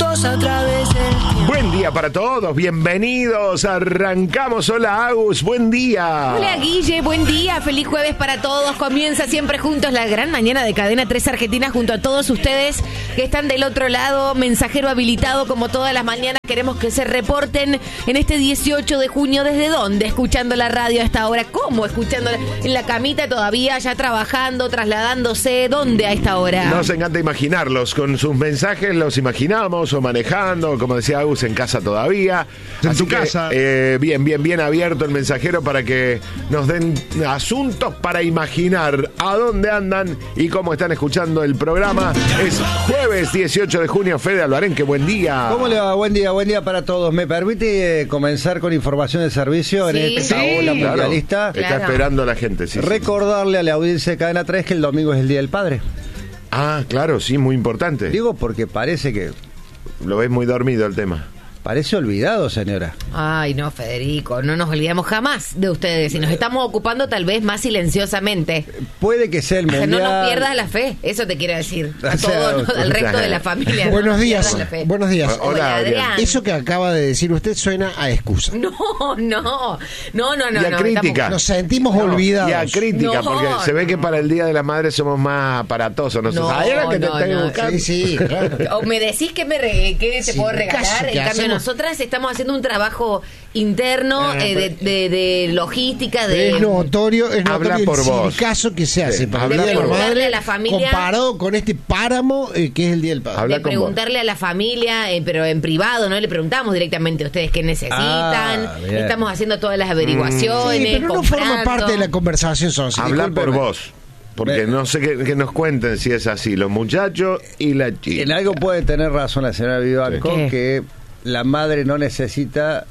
juntos a través del tiempo. Buen día para todos, bienvenidos, arrancamos. Hola Agus, buen día. Hola Guille, buen día, feliz jueves para todos. Comienza siempre juntos la gran mañana de Cadena 3 Argentina junto a todos ustedes que están del otro lado, mensajero habilitado como todas las mañanas. Queremos que se reporten en este 18 de junio. ¿Desde dónde? Escuchando la radio a esta hora. ¿Cómo? Escuchándola en la camita todavía, ya trabajando, trasladándose. ¿Dónde a esta hora? Nos encanta imaginarlos, con sus mensajes los imaginamos, o manejando, como decía Agus, en casa todavía. En Así tu que, casa. bien abierto el mensajero para que nos den asuntos para imaginar a dónde andan y cómo están escuchando el programa. Es jueves 18 de junio, Fede Alvarenque, buen día. ¿Cómo le va? Buen día para todos. ¿Me permite comenzar con información de servicio en esta ola mundialista? Está esperando la gente, sí. Recordarle a la audiencia de Cadena 3 que el domingo es el Día del Padre. Ah, claro, sí, muy importante. Digo porque parece que... Lo ves muy dormido el tema. Parece olvidado, señora. Ay, no, Federico, no nos olvidamos jamás de ustedes y nos estamos ocupando tal vez más silenciosamente. Puede que sea el O sea, mundial... no nos pierdas la fe, eso te quiero decir. A O sea, todos, ¿no? Al resto de la familia. No Buenos nos días, pierdas la fe. buenos días. Hola, Adrián. Eso que acaba de decir usted suena a excusa. No. Y a crítica. estamos- Nos sentimos No, olvidados. Y a crítica, No, porque se ve que no. para el Día de la Madre somos más aparatosos. No, No, ¿Sabes lo que te no, tengo no. buscando? Sí, claro. O me decís que te Sí, puedo regalar. casi que En cambio, hacemos- nosotras estamos haciendo un trabajo interno de logística, de... Es notorio Habla el por vos. caso que se hace Sí, para el habla Día de la por vos. Madre A la familia- comparado con este páramo que es el Día del Padre. Habla de con vos. preguntarle a la familia, pero en privado, ¿no? Le preguntamos directamente a ustedes qué necesitan. Ah, bien. Estamos haciendo todas las averiguaciones. Sí, pero no forma comprando. parte de la conversación, Sonsi. Habla por discúlpeme. vos. Porque no sé que nos cuenten si es así, los muchachos y la chica. En algo puede tener razón la señora Vivanco, ¿Qué? que la madre no necesita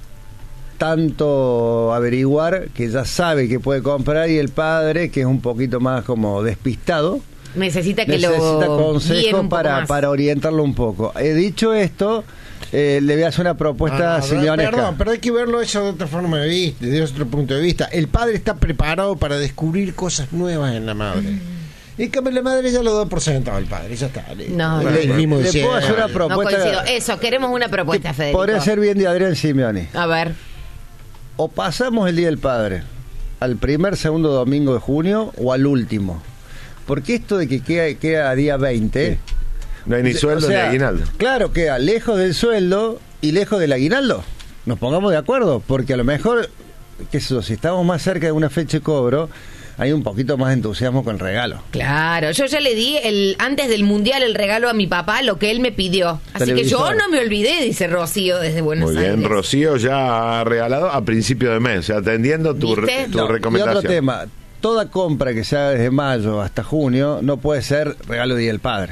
tanto averiguar, que ya sabe que puede comprar, y el padre, que es un poquito más como despistado, Necesita que necesita lo guíen consejos un poco más. para orientarlo un poco. He dicho esto, le voy a hacer una propuesta simeonesca. Perdón, pero hay que verlo eso de otra forma de vista, desde otro punto de vista. El padre está preparado para descubrir cosas nuevas en la madre. Y que la madre ya lo da por sentado al padre, ya está. No, Es el mismo Le de puedo hacer una siempre. No propuesta. coincido. Eso, queremos una propuesta, Federico. Podría ser bien de Adrián Simeoni. A ver. O pasamos el Día del Padre al primer, segundo domingo de junio o al último. Porque esto de que queda día 20... No hay ni sueldo o sea, ni aguinaldo. Claro, queda lejos del sueldo y lejos del aguinaldo. Nos pongamos de acuerdo, porque a lo mejor, qué sé yo, si estamos más cerca de una fecha de cobro, hay un poquito más de entusiasmo con el regalo. Claro, yo ya le di antes del Mundial el regalo a mi papá, lo que él me pidió. Así Televisor. que yo no me olvidé, dice Rocío desde Buenos Muy bien, Aires. Rocío ya ha regalado a principio de mes, o sea, atendiendo tu ¿Viste? tu No, y recomendación. otro tema, toda compra que se haga desde mayo hasta junio no puede ser regalo de Día del Padre.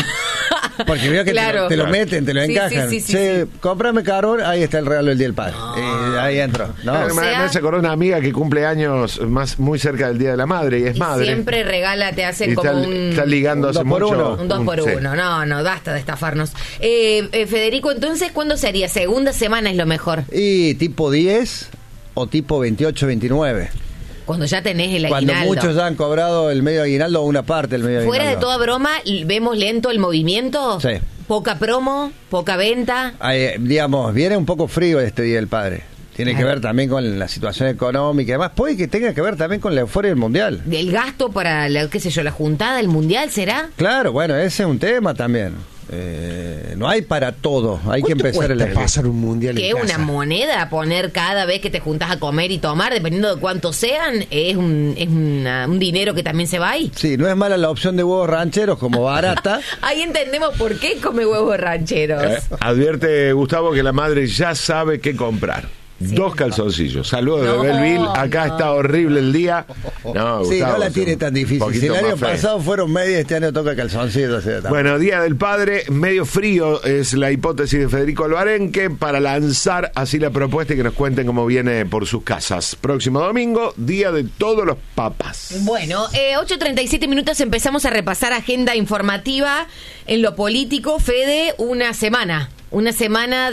Porque veo que Claro. te lo meten, te lo Sí, encajan. sí, sí, Che, cómprame carbón, ahí está el regalo del Día del Padre. Ahí entró. ¿no? Ah, O sea- me hace acordar una amiga que cumple años muy cerca del Día de la Madre y es Y madre. siempre regala, te hacen Y como está ligando un hace 2 por mucho. 1. un 2 por sí. 1. No, basta de estafarnos. Federico, entonces, ¿cuándo sería? Segunda semana es lo mejor. Y tipo 10 o tipo 28, 29. Cuando ya tenés el Cuando aguinaldo. muchos ya han cobrado el medio aguinaldo o una parte del medio Fuera de aguinaldo. toda broma, ¿vemos lento el movimiento? Sí. Poca promo, poca venta. Digamos, viene un poco frío este Día del Padre. Tiene que ver también con la situación económica. Además, puede que tenga que ver también con la euforia del Mundial. ¿El gasto para, qué sé yo, la juntada, el Mundial, será? Claro, bueno, ese es un tema también. No hay para todo. Hay que ¿Cuánto empezar a cuesta elegir. pasar un mundial Que en una casa? moneda poner cada vez que te juntás a comer y tomar, dependiendo de cuántos sean, es un dinero que también se va ahí. Sí, no es mala la opción de huevos rancheros como barata. Ahí entendemos por qué come huevos rancheros. Advierte Gustavo que la madre ya sabe qué comprar. Sí. 2 calzoncillos. Saludos No, de Belleville. Acá no. está horrible el día. No, Sí, Gustavo, no la es tiene un tan difícil. poquito Si el año más feo. pasado fueron medias, este año toca calzoncillos. Bueno, Día del Padre, medio frío es la hipótesis de Federico Alvarenque para lanzar así la propuesta y que nos cuenten cómo viene por sus casas. Próximo domingo, Día de todos los papás. Bueno, 8:37 minutos, empezamos a repasar agenda informativa en lo político. Fede, una semana. una semana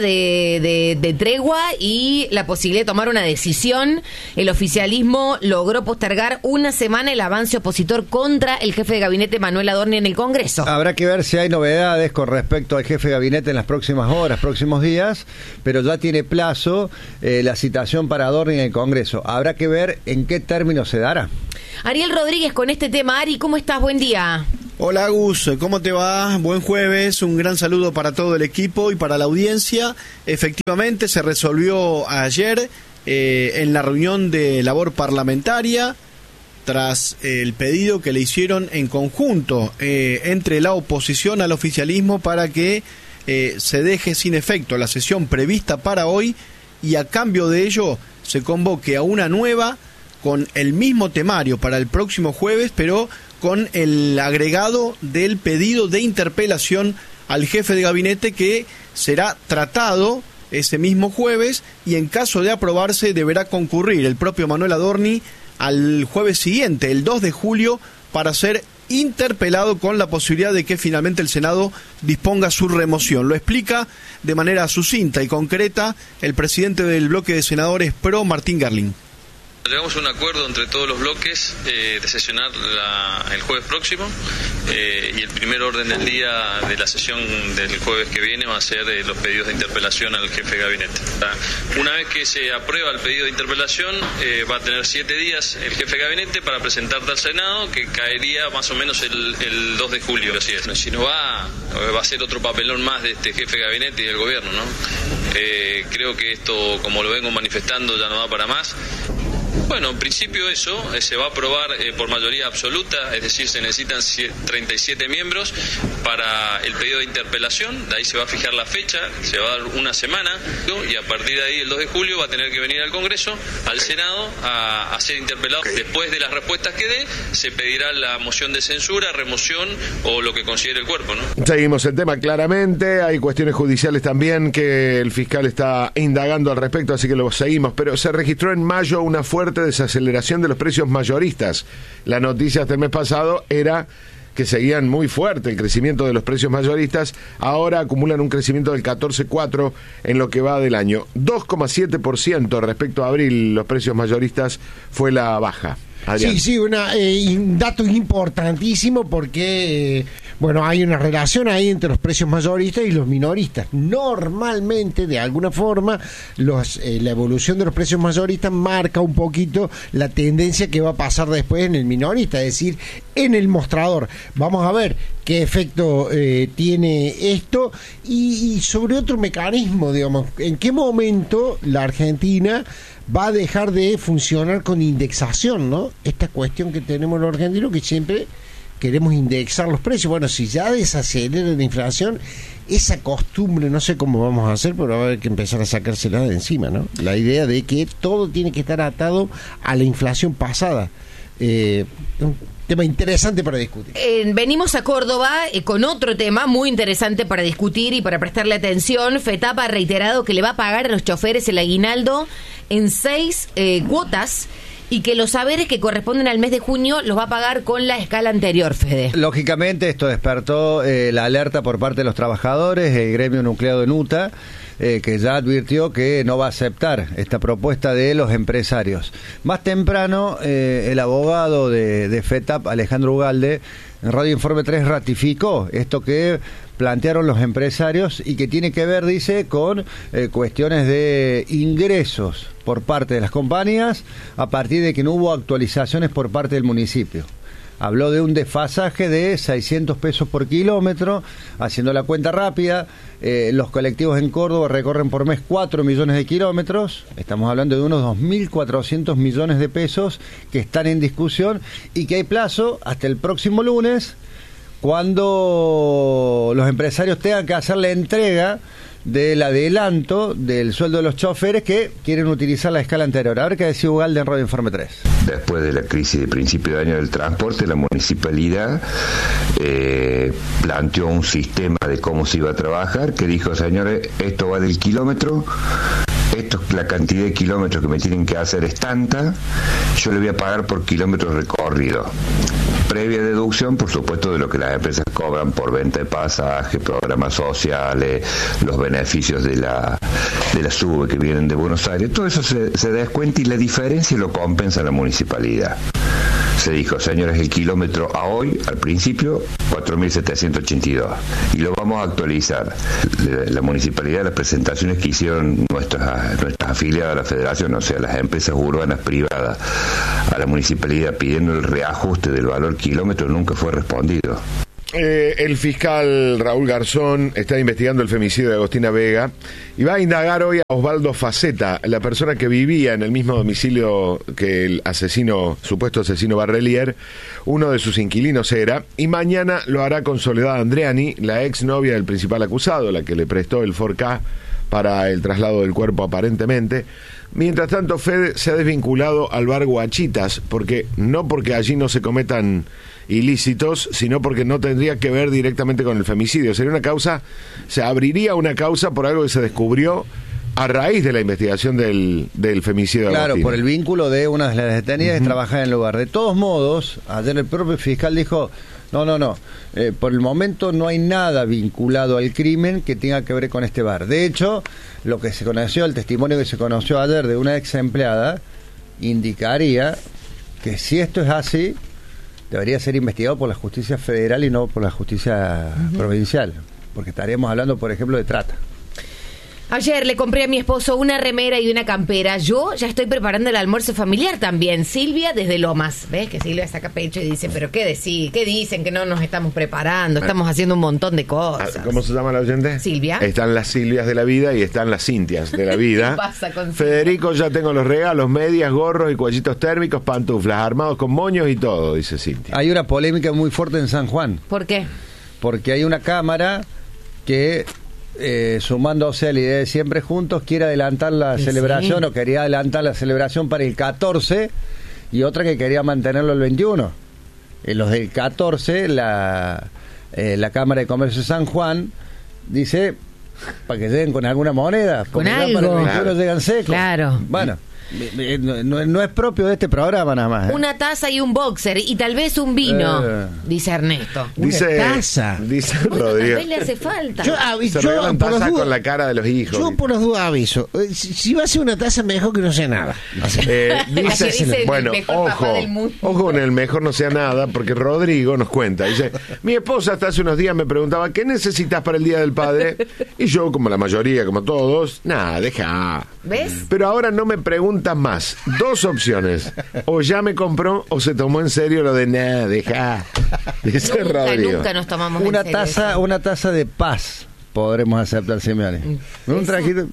de tregua y la posibilidad de tomar una decisión. El oficialismo logró postergar una semana el avance opositor contra el jefe de gabinete Manuel Adorni en el Congreso. Habrá que ver si hay novedades con respecto al jefe de gabinete en las próximas horas, próximos días, pero ya tiene plazo la citación para Adorni en el Congreso. Habrá que ver en qué términos se dará. Ariel Rodríguez con este tema. Ari, ¿cómo estás? Buen día. Hola Agus, ¿cómo te va? Buen jueves, un gran saludo para todo el equipo y para la audiencia. Efectivamente se resolvió ayer en la reunión de labor parlamentaria tras el pedido que le hicieron en conjunto entre la oposición al oficialismo para que se deje sin efecto la sesión prevista para hoy y a cambio de ello se convoque a una nueva con el mismo temario para el próximo jueves, pero con el agregado del pedido de interpelación al jefe de gabinete que será tratado ese mismo jueves y en caso de aprobarse deberá concurrir el propio Manuel Adorni al jueves siguiente, el 2 de julio, para ser interpelado con la posibilidad de que finalmente el Senado disponga su remoción. Lo explica de manera sucinta y concreta el presidente del bloque de senadores PRO, Martín Garlin. Llegamos a un acuerdo entre todos los bloques de sesionar el jueves próximo y el primer orden del día de la sesión del jueves que viene va a ser los pedidos de interpelación al jefe de gabinete. Una vez que se aprueba el pedido de interpelación va a tener 7 días el jefe de gabinete para presentarse al Senado, que caería más o menos el 2 de julio. Así es. Si no va a ser otro papelón más de este jefe de gabinete y del gobierno, ¿no? Creo que esto, como lo vengo manifestando, ya no da para más. Bueno, en principio eso se va a aprobar por mayoría absoluta, es decir, se necesitan 37 miembros para el pedido de interpelación, de ahí se va a fijar la fecha, se va a dar una semana y a partir de ahí el 2 de julio va a tener que venir al Congreso, al Senado, a ser interpelado. Después de las respuestas que dé, se pedirá la moción de censura, remoción o lo que considere el cuerpo, ¿no? Seguimos el tema claramente, hay cuestiones judiciales también que el fiscal está indagando al respecto, así que lo seguimos, pero se registró en mayo una fuerte desaceleración de los precios mayoristas. La noticia hasta el mes pasado era que seguían muy fuerte el crecimiento de los precios mayoristas, ahora acumulan un crecimiento del 14,4% en lo que va del año. 2,7% respecto a abril, los precios mayoristas fue la baja. Adrián. Sí, un dato importantísimo porque, bueno, hay una relación ahí entre los precios mayoristas y los minoristas. Normalmente, de alguna forma, la evolución de los precios mayoristas marca un poquito la tendencia que va a pasar después en el minorista, es decir, en el mostrador. Vamos a ver qué efecto tiene esto y sobre otro mecanismo, digamos, en qué momento la Argentina va a dejar de funcionar con indexación, ¿no? Esta cuestión que tenemos los argentinos que siempre queremos indexar los precios. Bueno, si ya desacelera la inflación, esa costumbre, no sé cómo vamos a hacer, pero va a haber que empezar a sacársela de encima, ¿no? La idea de que todo tiene que estar atado a la inflación pasada. Un tema interesante para discutir. Venimos a Córdoba con otro tema muy interesante para discutir y para prestarle atención. FETAP ha reiterado que le va a pagar a los choferes el aguinaldo en 6 cuotas y que los saberes que corresponden al mes de junio los va a pagar con la escala anterior, Fede. Lógicamente esto despertó la alerta por parte de los trabajadores, el gremio nucleado de NUTA, que ya advirtió que no va a aceptar esta propuesta de los empresarios. Más temprano, el abogado de FETAP, Alejandro Ugalde, en Radio Informe 3 ratificó esto que plantearon los empresarios y que tiene que ver, dice, con cuestiones de ingresos por parte de las compañías a partir de que no hubo actualizaciones por parte del municipio. Habló de un desfasaje de 600 pesos por kilómetro, haciendo la cuenta rápida. Los colectivos en Córdoba recorren por mes 4 millones de kilómetros. Estamos hablando de unos 2.400 millones de pesos que están en discusión y que hay plazo hasta el próximo lunes, cuando los empresarios tengan que hacer la entrega del adelanto del sueldo de los choferes que quieren utilizar la escala anterior. A ver qué decía Ugalde en Radio Informe 3. Después de la crisis de principio de año del transporte, la municipalidad planteó un sistema de cómo se iba a trabajar, que dijo, señores, esto va del kilómetro, la cantidad de kilómetros que me tienen que hacer es tanta, yo le voy a pagar por kilómetros recorridos. previa deducción, por supuesto, de lo que las empresas cobran por venta de pasajes, programas sociales, los beneficios de la SUBE que vienen de Buenos Aires. Todo eso se descuenta y la diferencia lo compensa la municipalidad. Se dijo, señores, el kilómetro a hoy, al principio, 4.782. Y lo vamos a actualizar. La municipalidad, las presentaciones que hicieron nuestras afiliadas a la federación, o sea, las empresas urbanas privadas, a la municipalidad pidiendo el reajuste del valor kilómetro, nunca fue respondido. El fiscal Raúl Garzón está investigando el femicidio de Agostina Vega y va a indagar hoy a Osvaldo Faceta, la persona que vivía en el mismo domicilio que el supuesto asesino Barrelier. Uno de sus inquilinos era, y mañana lo hará con Soledad Andreani, la exnovia del principal acusado, la que le prestó el 4K para el traslado del cuerpo aparentemente. Mientras tanto, Fede se ha desvinculado al bar Guachitas, porque allí no se cometan ilícitos, sino porque no tendría que ver directamente con el femicidio. Se abriría una causa por algo que se descubrió a raíz de la investigación del femicidio de Claro, Agostina. por el vínculo de una de las detenidas que trabajaba en el lugar. De todos modos, ayer el propio fiscal dijo, no, por el momento no hay nada vinculado al crimen que tenga que ver con este bar. De hecho, lo que se conoció, el testimonio que se conoció ayer de una ex empleada, indicaría que si esto es así, debería ser investigado por la justicia federal y no por la justicia provincial, porque estaríamos hablando, por ejemplo, de trata. Ayer le compré a mi esposo una remera y una campera. Yo ya estoy preparando el almuerzo familiar también. Silvia desde Lomas. ¿Ves que Silvia saca pecho y dice, pero qué dicen que no nos estamos preparando? Estamos haciendo un montón de cosas. ¿Cómo se llama la oyente? Silvia. Están las Silvias de la vida y están las Cintias de la vida. ¿Qué pasa con Silvia? Federico, ya tengo los regalos, medias, gorros y cuellitos térmicos, pantuflas, armados con moños y todo, dice Cintia. Hay una polémica muy fuerte en San Juan. ¿Por qué? Porque hay una cámara que, sumándose a la idea de Siempre Juntos, quiere adelantar la celebración, sí. o quería adelantar la celebración para el 14, y otra que quería mantenerlo el 21. Los del 14, la Cámara de Comercio de San Juan dice, para que lleguen con alguna moneda, Con porque ya algo. para el 21 Claro. llegan secos. Claro. Bueno, no es propio de este programa nada más. Una taza y un boxer y tal vez un vino, dice Ernesto. Dice taza. Dice Bueno, Rodrigo. tal vez le hace falta. Se regalan por las tazas dudas- con la cara de los hijos. Yo por las dudas aviso. Si va a ser una taza, mejor que no sea nada. Así dice el bueno, mejor papá del mundo. ojo con el mejor no sea nada, porque Rodrigo nos cuenta, dice, mi esposa hasta hace unos días me preguntaba, ¿qué necesitas para el Día del Padre? Y yo, como la mayoría, como todos, nada, deja. ¿Ves? Pero ahora no me preguntan más. Dos opciones. O ya me compró o se tomó en serio lo de nada, deja. Dice Rodrigo. Nunca nos tomamos Una en serio taza, eso. una taza de paz podremos aceptar, Simeone. Un Eso. trajito.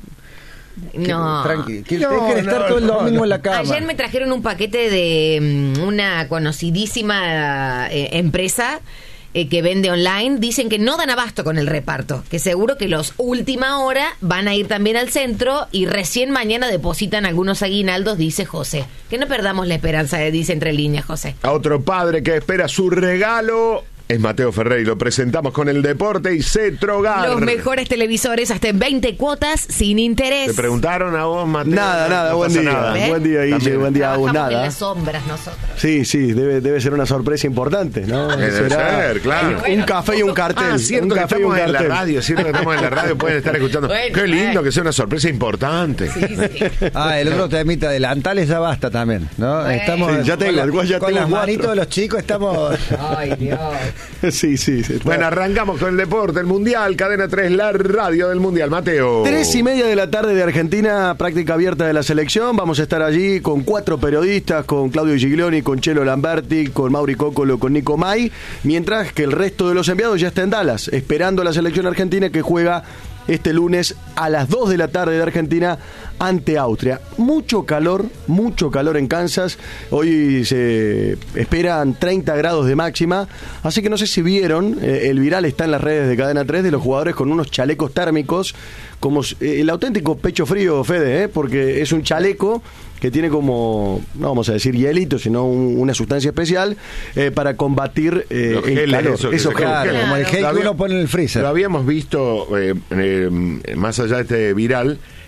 No. Tranqui, que dejen de estar todo el domingo en la cama. Ayer me trajeron un paquete de una conocidísima empresa que vende online. Dicen que no dan abasto con el reparto, que seguro que los última hora van a ir también al centro y recién mañana depositan algunos aguinaldos, dice José. Que no perdamos la esperanza, dice entre líneas José. A otro padre que espera su regalo es Mateo Ferrey. Lo presentamos con el deporte y Cetrogar. Los mejores televisores hasta en 20 cuotas sin interés. ¿Te preguntaron a vos, Mateo? Nada, No buen pasa día. nada. ¿Ves? Buen día, Guille, También. buen día, Agus, Trabajamos en nada. las sombras nosotros. Sí, debe ser una sorpresa importante, ¿no? Debe ser, claro. Un café y un cartel. Ah, cierto un que café y un estamos en la cartel. radio, cierto que estamos en la radio, pueden estar escuchando. Bueno, Qué lindo que sea una sorpresa importante. Sí, sí. El otro temita adelantales ya basta también, ¿no? Bueno. Estamos Sí, ya tengo, con, igual ya con tengo las 4. manitos de los chicos estamos. Ay, Dios. Sí. Bueno, arrancamos con el deporte, el Mundial, Cadena 3, la radio del Mundial. Mateo. 3:30 de la tarde de Argentina, práctica abierta de la selección. Vamos a estar allí con 4 periodistas, con Claudio Giglioni, con Chelo Lamberti, con Mauri Cócolo, con Nico May, mientras que el resto de los enviados ya está en Dallas, esperando a la selección argentina que juega este lunes a las 2 de la tarde de Argentina ante Austria. Mucho calor en Kansas. Hoy se esperan 30 grados de máxima. Así que no sé si vieron, el viral está en las redes de Cadena 3 de los jugadores con unos chalecos térmicos, como el auténtico pecho frío, Fede, porque es un chaleco que tiene como, no vamos a decir hielito, sino una sustancia especial para combatir Los el geles, calor. eso que Esos se geles. Claro, como el gel que uno pone en el freezer. Lo habíamos visto, más allá de este viral,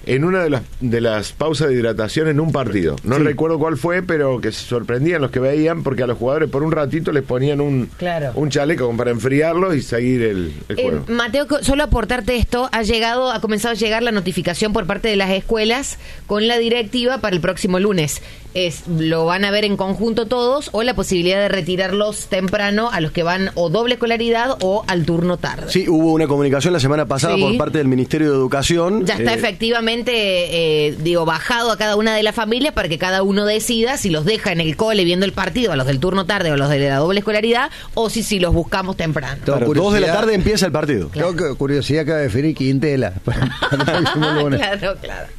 en una de las pausas de hidratación en un partido. No recuerdo cuál fue, pero que se sorprendían los que veían porque a los jugadores por un ratito les ponían un chaleco como para enfriarlos y seguir el juego. Mateo, solo aportarte esto, ha comenzado a llegar la notificación por parte de las escuelas con la directiva para el próximo lunes. Lo van a ver en conjunto todos o la posibilidad de retirarlos temprano a los que van o doble escolaridad o al turno tarde. Sí, hubo una comunicación la semana pasada por parte del Ministerio de Educación. Ya está efectivamente, bajado a cada una de las familias para que cada uno decida si los deja en el cole viendo el partido a los del turno tarde o a los de la doble escolaridad o si los buscamos temprano. Claro, 2 de la tarde empieza el partido. Claro. Tengo curiosidad que va a definir Quintela. Claro.